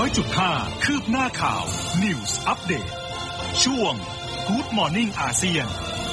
100.5 คืบหน้าข่าว News Update ช่วง Good Morning อาเซียน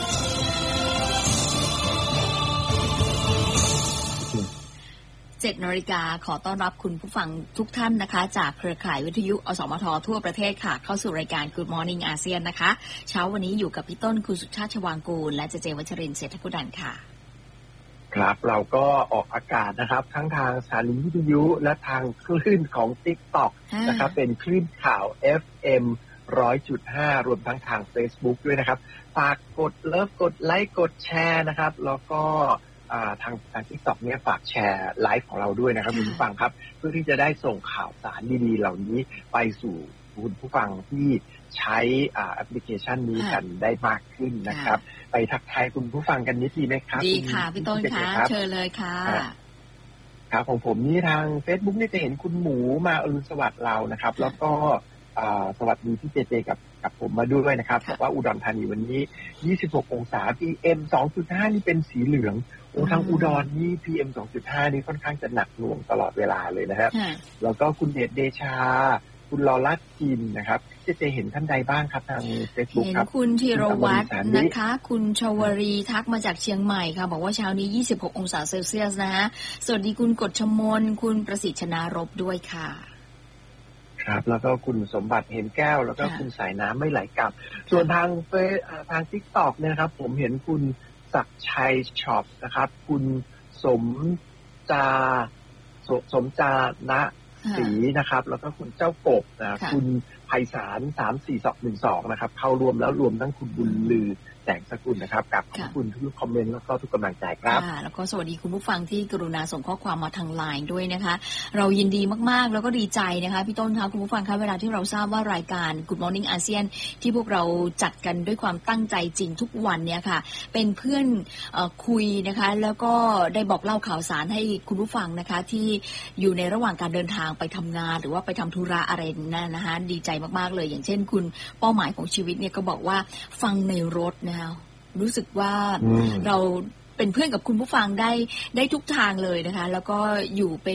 7 นาฬิกาขอต้อนรับคุณผู้ฟังทุกท่านนะคะจากเครือข่ายวิทยุอสมททั่วประเทศค่ะเข้าสู่รายการ Good Morning อาเซียนนะคะเช้าวันนี้อยู่กับพี่ต้นคุณสุชาติชวางกูลและเจเจวัชรินทร์เศรษฐกุดันค่ะครับเราก็ออกอากาศนะครับทั้งทางสถานีวิทยุและทางคลื่นของ TikTok นะครับเป็นคลื่นข่าว FM 100.5 รวมทั้งทาง Facebook ด้วยนะครับฝากกดเลิฟกดไลค์กดแชร์นะครับแล้วก็ทาง TikTok เนี่ยฝากแชร์ไลฟ์ของเราด้วยนะครับคุณผู้ฟังครับเพื่อที่จะได้ส่งข่าวสารดีๆเหล่านี้ไปสู่คุณผู้ฟังที่ใช้แอปพลิเคชันนี้กันได้มากขึ้นนะครับไปทักทายคุณผู้ฟังกันนิดดีไหมครับดีค่ะพี่ต้นคะเชิญเลยค่ะครับของผมนี่ทาง Facebook นี่จะเห็นคุณหมูมาอรุณสวัสดิ์เรานะครับแล้วก็สวัสดีพี่เจเจกับผมมาด้วยนะครับบอกว่าอุดรธานีวันนี้26องศา PM 2.5 นี่เป็นสีเหลืองทางอุดรนี่ PM 2.5 นี่ค่อนข้างจะหนักหน่วงตลอดเวลาเลยนะครับแล้วก็คุณเดชเดชาคุณลอลัดจินนะครับจะเห็นท่านใดบ้างครับทาง Facebook ครับเห็นคุณธีรวัฒน์นะคะคุณชวรีทักมาจากเชียงใหม่ค่ะบอกว่าเช้านี้26องศาเซลเซียสนะฮะสวัสดีคุณกฎชมนคุณประสิทธิ์ชนารบด้วยค่ะครับแล้วก็คุณสมบัติเห็นแก้วแล้วก็คุณสายน้ำไม่ไหลกลับส่วนทาง TikTok เนี่ยครับผมเห็นคุณศักดิ์ชัยช็อปนะครับคุณสมจานะศรีนะครับแล้วก็คุณเจ้ากบคุณไพศาล34212นะครับเข้ารวมแล้วรวมทั้งคุณบุญลือแสงสกุลนะครับกับขอบคุณทุกคอมเมนต์แล้วก็ทุกกำลังใจครับแล้วก็สวัสดีคุณผู้ฟังที่กรุณาส่งข้อความมาทางไลน์ด้วยนะคะเรายินดีมากๆแล้วก็ดีใจนะคะพี่ต้นคะคุณผู้ฟังคะเวลาที่เราทราบว่ารายการ Good Morning อาเซียนที่พวกเราจัดกันด้วยความตั้งใจจริงทุกวันเนี่ยค่ะเป็นเพื่อนคุยนะคะแล้วก็ได้บอกเล่าข่าวสารให้คุณผู้ฟังนะคะที่อยู่ในระหว่างการเดินทางไปทำงานหรือว่าไปทำธุระอะไรนั่นนะคะดีใจมากๆเลยอย่างเช่นคุณเป้าหมายของชีวิตเนี่ยก็บอกว่าฟังในรถนะคะรู้สึกว่าเราเป็นเพื่อนกับคุณผู้ฟังได้ทุกทางเลยนะคะแล้วก็อยู่เป็